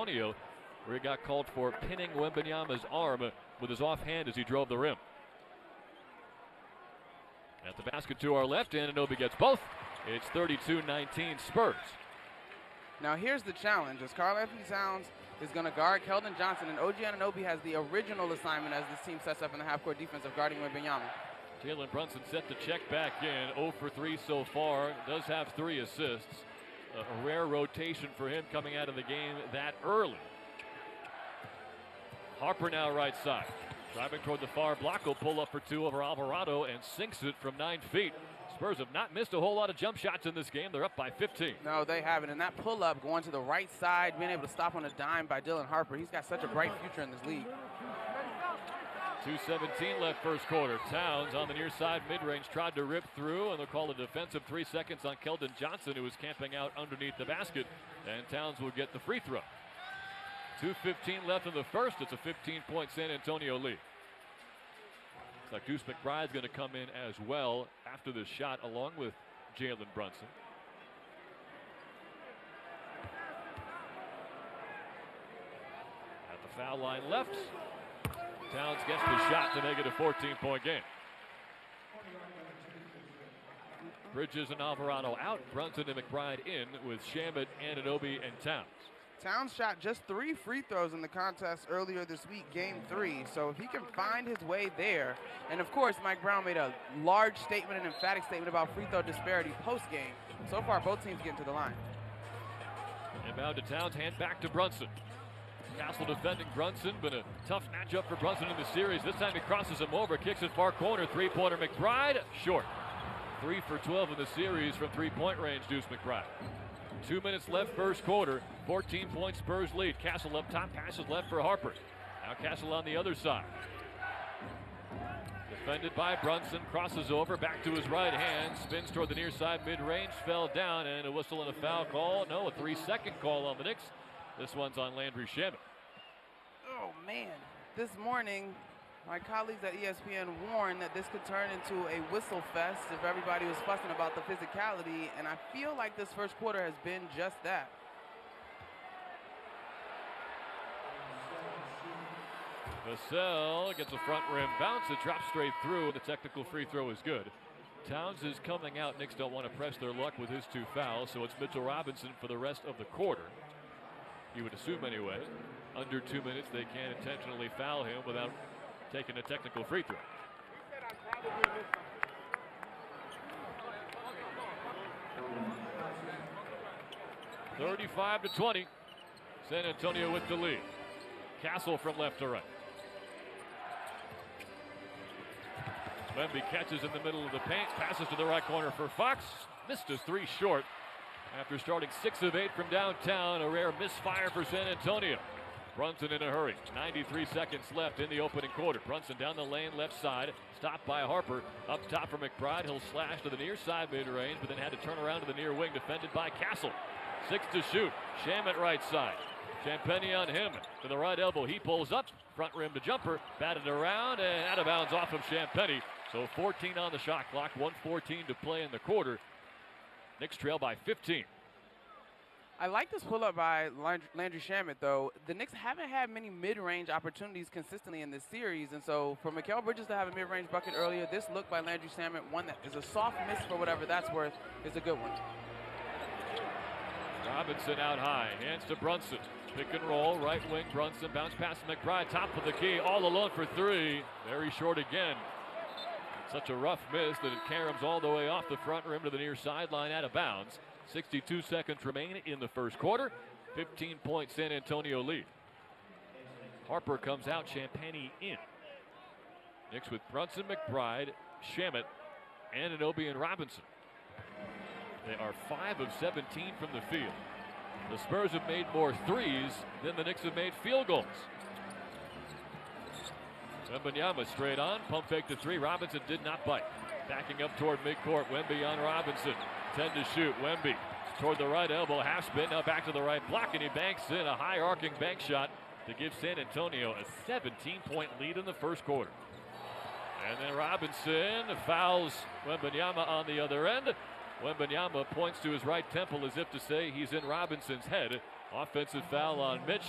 Antonio, where he got called for pinning Wembanyama's arm with his offhand as he drove the rim. At the basket to our left, Anunoby gets both. It's 32-19 Spurs. Now here's the challenge. As Karl-Anthony Towns is going to guard Keldon Johnson, and OG Anunoby has the original assignment as this team sets up in the half-court defense of guarding Wembanyama. Jalen Brunson set to check back in, 0 for 3 so far, does have 3 assists. A rare rotation for him coming out of the game that early. Harper now right side. Driving toward the far block, will pull up for 2 over Alvarado and sinks it from 9 feet. Spurs have not missed a whole lot of jump shots in this game. They're up by 15. No, they haven't. And that pull-up going to the right side, being able to stop on a dime by Dylan Harper, he's got such a bright future in this league. 2:17 left first quarter. Towns on the near side mid-range tried to rip through, and they'll call a defensive 3 seconds on Keldon Johnson, who was camping out underneath the basket, and Towns will get the free throw. 2:15 left in the first. It's a 15-point San Antonio lead. Looks like Deuce McBride's going to come in as well after this shot, along with Jalen Brunson. At the foul line left, Towns gets the shot to make it a 14-point game. Bridges and Alvarado out, Brunson and McBride in with Shamet, Anunoby, and Towns. Towns shot just 3 free throws in the contest earlier this week, game 3. So if he can find his way there, and of course Mike Brown made a large statement, an emphatic statement about free throw disparity post-game. So far both teams getting to the line. Inbound to Towns, hand back to Brunson. Castle defending Brunson, but a tough matchup for Brunson in the series. This time he crosses him over, kicks it far corner, 3-pointer McBride, short. 3 for 12 in the series from 3-point range, Deuce McBride. 2 minutes left first quarter, 14-point Spurs lead. Castle up top, passes left for Harper. Now Castle on the other side. Defended by Brunson, crosses over, back to his right hand, spins toward the near side mid-range, fell down, and a whistle and a foul call. No, a 3-second call on the Knicks. This one's on Landry Shamet. Oh, man. This morning, my colleagues at ESPN warned that this could turn into a whistle fest if everybody was fussing about the physicality, and I feel like this first quarter has been just that. Vassell gets a front rim bounce. It drops straight through. The technical free throw is good. Towns is coming out. Knicks don't want to press their luck with his 2 fouls, so it's Mitchell Robinson for the rest of the quarter. You would assume anyway. Under 2 minutes, they can't intentionally foul him without taking a technical free throw. (35-20). San Antonio with the lead. Castle from left to right. Wemby catches in the middle of the paint, passes to the right corner for Fox. Missed his 3 short after starting 6 of 8 from downtown. A rare misfire for San Antonio. Brunson in a hurry. 93 seconds left in the opening quarter. Brunson down the lane, left side. Stopped by Harper. Up top for McBride. He'll slash to the near side mid-range, but then had to turn around to the near wing, defended by Castle. 6 to shoot. Shamet right side. Champagnie on him. To the right elbow. He pulls up. Front rim to jumper. Batted around and out of bounds off of Champagnie. So 14 on the shot clock. 1:14 to play in the quarter. Knicks trail by 15. I like this pull-up by Landry Shamet, though. The Knicks haven't had many mid-range opportunities consistently in this series, and so for Mikal Bridges to have a mid-range bucket earlier, this look by Landry Shamet, one that is a soft miss for whatever that's worth, is a good one. Robinson out high, hands to Brunson. Pick and roll, right wing Brunson, bounce pass to McBride, top of the key, all alone for 3. Very short again. Such a rough miss that it caroms all the way off the front rim to the near sideline, out of bounds. 62 seconds remain in the first quarter. 15-point San Antonio lead. Harper comes out, Champagnie in. Knicks with Brunson, McBride, Shamet, Anunoby, and Robinson. They are 5 of 17 from the field. The Spurs have made more threes than the Knicks have made field goals. Wembanyama straight on, pump fake to 3. Robinson did not bite. Backing up toward midcourt, Wemby on Robinson. 10 to shoot, Wemby toward the right elbow, half spin, now back to the right block, and he banks in a high arcing bank shot to give San Antonio a 17-point lead in the first quarter. And then Robinson fouls Wembanyama on the other end. Wembanyama points to his right temple as if to say he's in Robinson's head. Offensive foul on Mitch.